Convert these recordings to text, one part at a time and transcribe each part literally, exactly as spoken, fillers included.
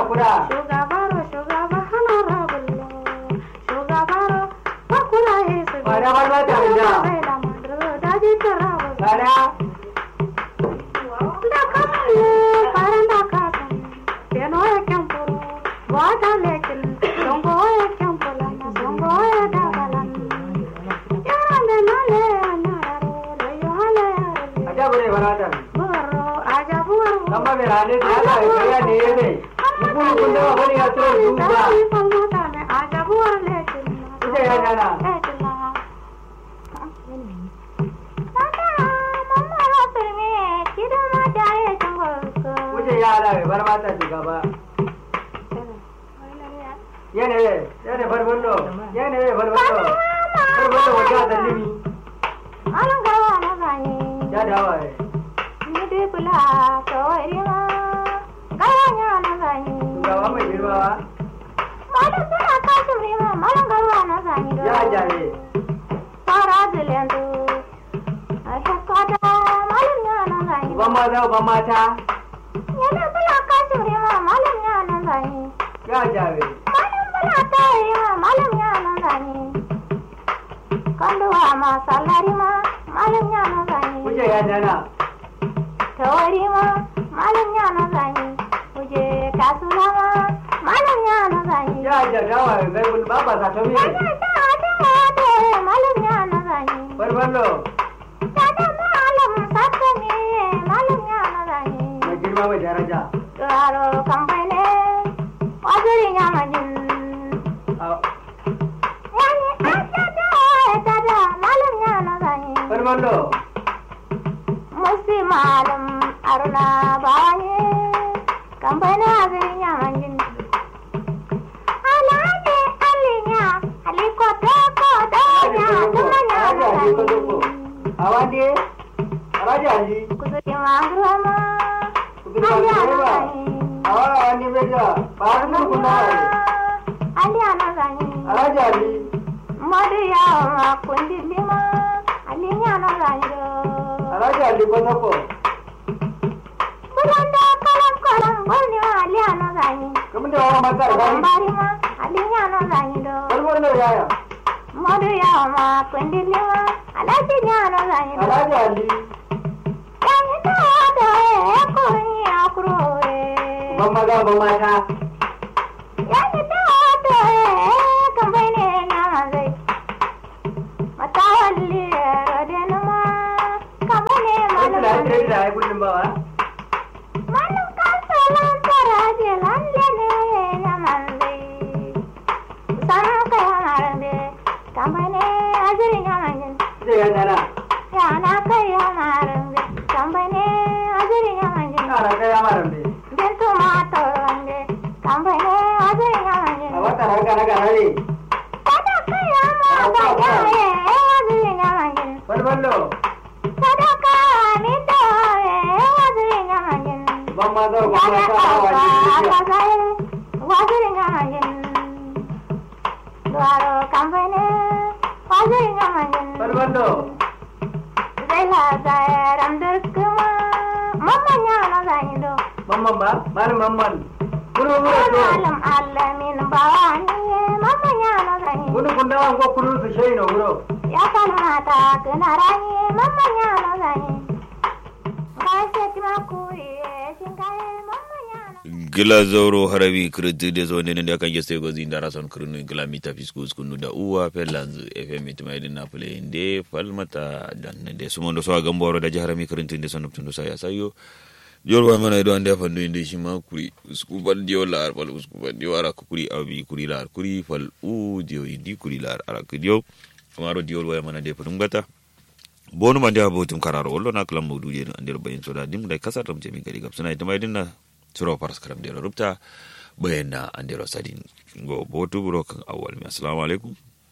kura shugabaro shugaba hana rabullo shugabaro bakula yesu bara bar ba ta da da madro daji tarabu bara da kamalu paranda kaka teno ekempuru wada lekin songo ekempula na songo dabalan yarande nale anaro le yohale aja bure barata buro aja buro kamba berane da la kaya ne ne bulu kunde bani atro duba aja buro lekin uje ya nana uje ya la barmata shugaba yene yene barballo yene barballo barballo wata dallimi alangara na gani ya dawa nidi kula toirima ganya na gani shugaba mai girma malam tana kasumrima malangara na gani ya jaye fara dilendu ahakada malam na gani uban maza uban mata yana kula kasumrima malam na gani ya jaye malam kula toirima malam na gani kanduwa ma salarima malam na gani uje ya nana toirima malam na gani uje kasulama malam na gani ya ja dawa zai bul baba sa to mi malam na gani barballo tada malam sakane malam na gani mai girma mai daraja Claro, campagne, wajuri nyamajin. Yani asada tada malam nyana gani. barballo Musi malam aruna bawani, campagne wajuri nyamajin. Alade alinya, aliko toko donya, tumanya gani. awandi raja ji Kuduri mangrama, aliana gani. awa awandi beja parmu kunai Aliana gani. raja ji Maria kundi lima alinya na gairo raja ji ko sako bulanda kalam kalam bolni alinya na gani kamun da wa mata gani barima alinya na gairo barballo yaya Maria ma kundi lima alinya na gairo raja ji yani da da e ko ni akro e uban maza uban mata yani da da e kambane na zai matawalli rodenuma kambane wanda da malum ake da ai kullum ba wa Malum kasalan taraje landene namande Sana kaya marande kambane ajuri nyamanjen uje ya nana Yana kaya marande kambane ajuri nyamanjen ara kai amarambe Jentu matorande kambane ajuri nyamanjen awata raga raga rari Sada kaya marande ajuri nyamanjen barballo Sada kaya mito ajuri nyamanjen uban maza uban mata awandi wajuri nyamanjen duaro kampanye wajuri nyamanjen barballo zela zairam durkuma mama nyana zaindo mamman ba malam mamman buru buru to alam alamin bawani mama nyana zaindo bunu kunda wan ko kulu su shey no buro ya kalmata kanarani mama nyana zaindo gaishe makuri shingaye mama nyana gila zauro harabi kirti da zo ne da kan geste gozi da rason kirnu gila mita fiskus kunu da uwa pelanz fm itma idin na play inde falmata dan de sumondo so gamboro da jaharami kirti de sonop tundu saya sayo jorwa mana do ande fandu inde shi ma kuri usku bal dio lar bal usku bal dio ara kuri abi kuri lar kuri fal u dio indi kuri lar ara dio amaro dio wa mana de fudum gata bonu mande abotum kararo wollo na klam modu je ande bayin so da dim da kasar tam jemi gari gab suna itma idin na suro paras karam de rubta bayana andero sadin go botu brokan awal mi assalamu alaikum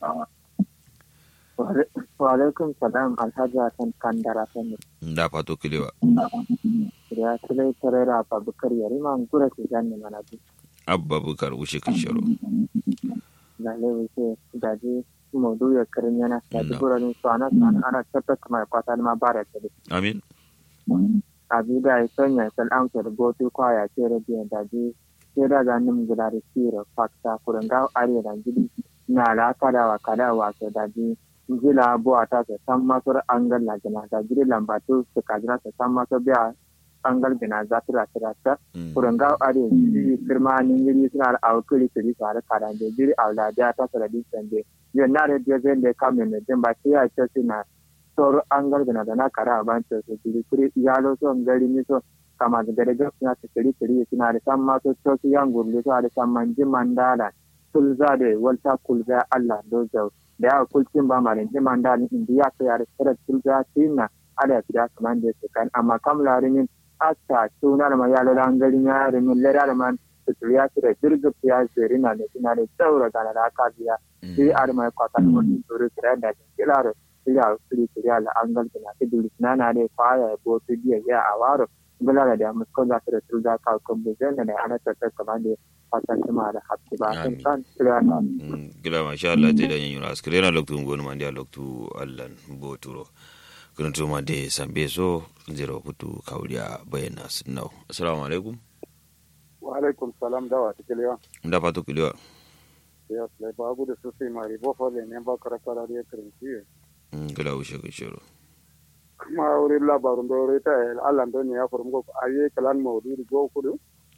wa alaikum salam alhaji hasan kandara sani nda pato kilewa ya kile tarera babukar yari man gura ki janne manaji abba bukar ushe kisharo lalle wuce daji modu ya karin yana da gura ni sana sana ana tabbata kuma kwata ma bare ta amin abida ya sanya sal an ke gotu kwaya ce rabiya daji sai da ganin guda da sira fakta kurin ga are da gidi na la kada wa kada wa so da ji jila bo ata ta san masor angal la gina da gidi lambatu su kadra ta san maso biya angal gina za ta ra ta kurin ga are ji firma ni gidi suna alkuli kiri sare kada da gidi aula da ta da din sande yo na re de zende kamen da ba ya ce suna sor angal gina da na kada ban ta su gidi kiri yalo so ngari ni so kama da gare suna ta kiri kiri suna da san maso so yan gurle so da san manji mandala kulza da walta kulza Allah dojo da ya kulcin ba marin jiman da ni indiya ta yare tsara kulza tina ala ya kaman da su kan amma kamla rin asta suna da mayalo da garin ya rin lera da man su ya tsira dirga ya zerina da suna da tsaura da na ka biya sai arma ka ta mutum tsoro tsira da kilaro ya tsiri tsira la angal da na dole na na da faya bo su biya ya awaro bala da muskon da tsira tsira ka kan buzan da ana tsaka kaman da fatan kuma da hakki ba kan kan tsira na gila masha Allah te da yin yura askere na loktu ngonu mandi loktu Allah boturo kun to ma de sambe so zero putu kawriya bayana sunau assalamu alaikum wa alaikum salam dawa tikelewa nda patu kiliwa ya le babu da sosai mari bo fole ne ba karakara da kirinci gila ushe kishoro kuma wuri labarun da wuri ta Allah don ya furmo ayi kalan mawdudi go kudu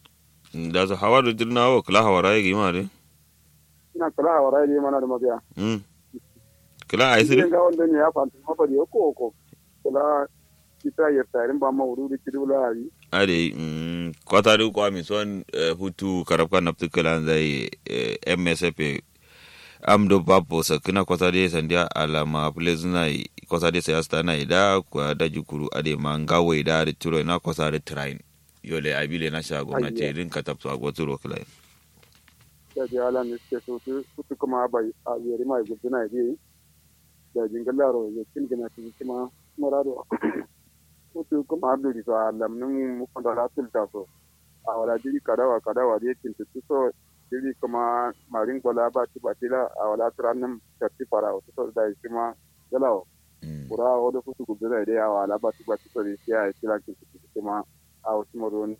da za hawa da dirna wa kala hawa rai gi mare ina kala hawa rai ne mana da mabiya mm kala ai sire ga wanda ne ya fanta mafa da ko ko kala kita ya tarin ba mawdudi kidula yi ade mm kwata da kwa mi son hutu karabka naftu kala zai M S F amdo bapo sakina kwata da sandia alama plezna kwata da sai astana ida kwa da jukuru ade mangawe da da turo na kwata da train yole abile na sha gwamnati rin ka tafsu a gwaturo kila da ji ala ne ke so su kuma bai a yeri mai guduna bi da jingalaro ya kin gina ci kuma murado su kuma abdu so alam nun mu da ratul ta so a wala jiri kadawa kadawa da kin tu so jiri kuma marin gola ba ti batila a wala tranan ta ti fara so da shi ma galawo kura wada su guduna da ya wala ba ti batila da ya kila kin kuma a wasu maroni.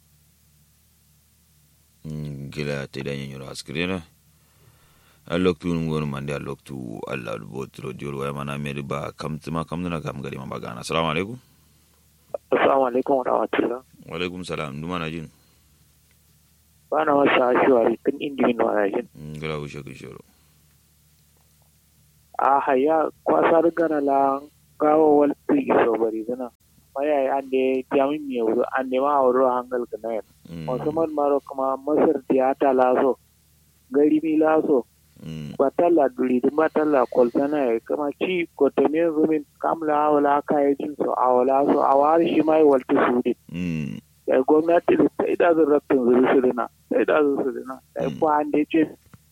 Gila ta idan yin yura askirina. A loktu ngon mandi a loktu Allah lubotro diyor waya mana meri ba kamtima kamduna kam gari ma bagana. Assalamu alaikum. Assalamu alaikum wa rahmatullah. Wa alaikum salam. Duma na jin. Bana wasa shiwari kan indimin wa jin. Gila ushe kishoro. A haya kwasa rigana la gawo wal iso bari zana. Maya ande jamin mi wuro ande ma wuro hangal kana musamman maro kuma masar tiyata laso gari mi laso batalla duri dum batalla koltana kama ci ko to me zumin kamla wala kai jin so awala so awar shi mai walti sudi ya gwamnati da ta ida zan rabtin zuri sudina ta ida zan sudina ai ko ande ce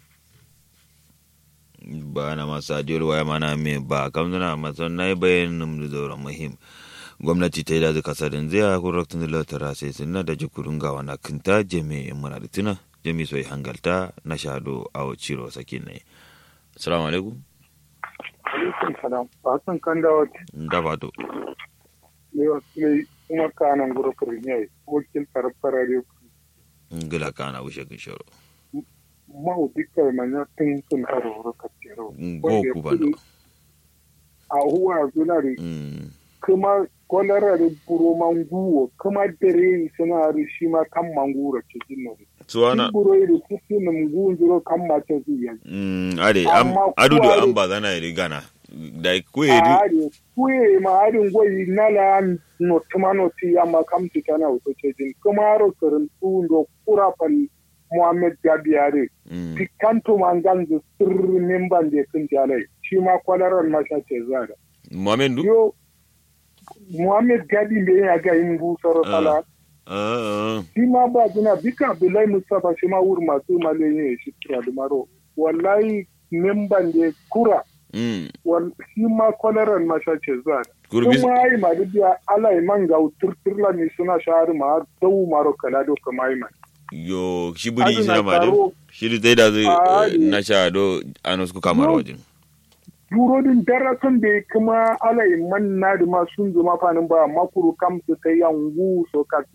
ba na masa diyar waya mana me ba kamdana masan nayi bayanin da zauren muhim gwamnati ta yi dazu kasarin zai a kuratun da latara sai suna da jikurun gawa na kinta jami muna da tuna jami soyi hangalta na shado a ciro sakin ne assalamu alaikum alaikum salam fasan kan da wata da fato ne wasu kuma kanan guru kirmiyai wakil farfara da gila kana wuce kin shoro mahu dukkan manya tun sun haro rukatero go ku ba a huwa zunari kuma kwalara da buro manguwo kuma dare suna rishi ma kan mangura cikin nan suwana buro da cikin manguwo jiro kan mace su yi mm ade am adudu am ba zana yi gana da kuye du ade kuye ma adin goyi nala no tuma no ti amma kam ti kana wato cikin kuma ro karin tu ndo kurafal Muhammad Gabiyare pikanto mangan da sirrin memban da kun jalai shi ma kwalaran masha ce zara Muhammad du yo Muhammad Gadi ne ya ga yin busar sala. Shi ma ba jina bika Abdullahi Mustafa shi ma wuri masu malaye shi kira da maro. Wallahi memban da kura. Shi ma kwalaran masha ce zuwa. Kuma yi ma dubiya ala iman ga turturla ne suna shahari ma dau maro kala do kama yi man. Yo shi buri shi na ma da shi da da zai na sha do ano su kamar wajen. Burodin darasan da kuma alai man na da masu zuma fanin ba makuru kam su kai yangu so ka tiya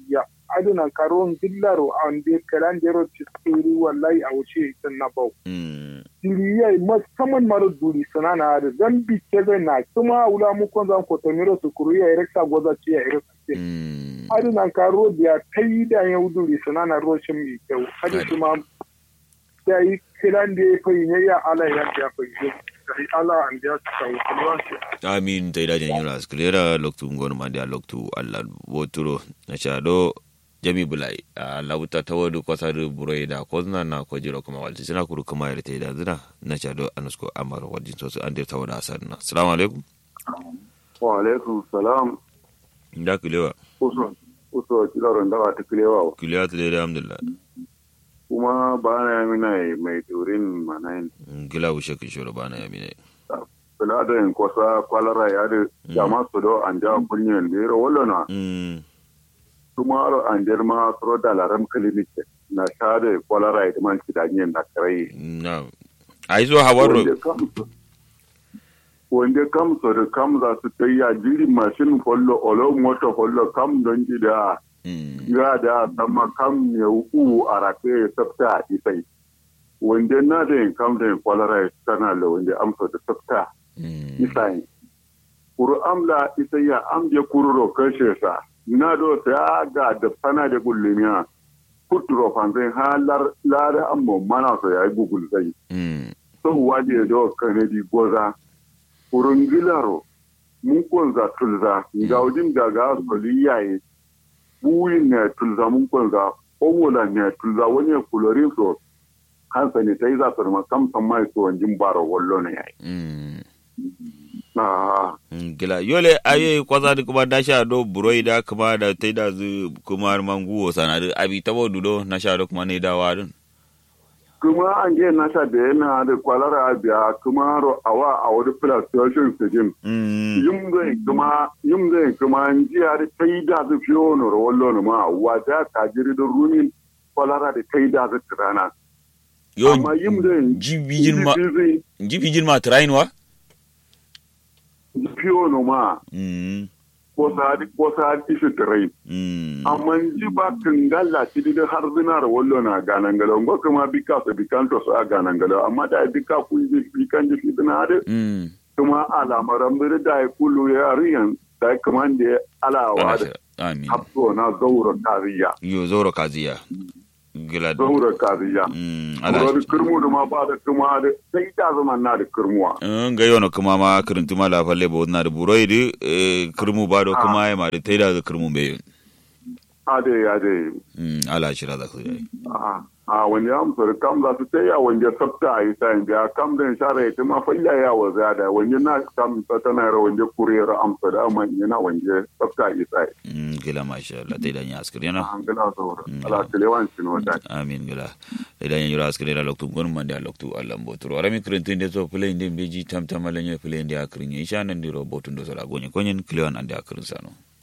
aduna karon dillaro an de kalan dero tsiri wallahi a wuce sun na bau diri yayi musamman maro duri sanana da dan bi kebe na kuma wula mu kon zan ko tamiro su kuriya ireksa goza ci ya ireksa aduna karo dia tai da ya duri sanana roshin mi kyau adu kuma yayi kiran da ya fayi ya ala ya ya fayi sai ala an da ta amin tai da jan yura sklera loktu ngon ma da loktu Allah boturo na shado jami bulai a labuta tawadu kwasar burai da kozna na kojiro kuma walti sina kuru kuma yarta da zina na shado anusko amar wajin sosu an da tawada asarna assalamu alaikum wa alaikum salam da kulewa uso uso kilaron da ta kulewa kulewa ta da alhamdulillah kuma ba na yamina mai turin manayin gila wuce kishoro ba na yamina kula da yin kwasa kwalara ya da jama su do an ja kunyen da yaro wallona kuma aro an jar ma suro da laram clinic na shade kwalara ya man kidanyen da kai na ai zo hawaro wanda kam so da kam za su tayya jiri machine follo olo moto follo kam don gida ya da sama kam ya u arake sabta isai wanda na da yin kam da kwalara tana da wanda amsa da sabta isai kuru amla isai ya amje kururo kashe sa na do ta ga da fana da gullumiya kuturo fanzai halar lara amma mana so yayi gugul sai so waje do kanadi goza kurun gilaro mun konza tulza ngaudin daga soliyaye buyin ne tulza mun konza owola ne tulza wani kulorin so kansa ne sai za su ma kam san mai so wanjin baro wallo ne yayi ah gila yole aye kwaza da kuma da sha do buroi da kuma da tai da zu kuma manguwo sana da abi tabo dudo na sha do kuma ne da wadun kuma an je na sha da yana da kwalara biya kuma ro awa a wani filastration sejin yum zai kuma yum zai kuma an ji har tai da zu fiyo no ro wallo no ma wada ka jiri da rumin kwalara da tai da zu tirana yo amma yum zai jibijin ma jibijin ma train wa fiyo no ma ko sa ko sa ishi train amma ji ba kangalla ti da har zinar wallo na ganan galo ngo kuma bika so bikanto so ganan galo amma da bika ku ji bikan ji fitna da kuma alamaran bir da kullu ya riyan da kuma da alawa da amin habto na zauro kaziya yo zauro kaziya gila zauro kaziya ala kirmu da ma ba da kuma da sai ta zama na da kirmuwa ga yono kuma ma kirintu ma la falle bo na da buroi di kirmu ba do kuma ya ma da taida da kirmu be ade ade mm ala shira da ku dai a a wani am sor kam da su taya wanda sabta ai sai da kam da share ta ma falla ya wa zada wani na kam ta tana ra wanda kurera am sor da man yana wanda sabta ai sai mm gila masha Allah taida nya askari na an gila so ala telewan sino da amin gila taida nya yura askari la loktu gon man da loktu Allah mbotoro arami kirintu inde so play inde beji tam tam ala nya play inde akrin isha nan di robotun do sala gonye konyen kliwan ande akrin sano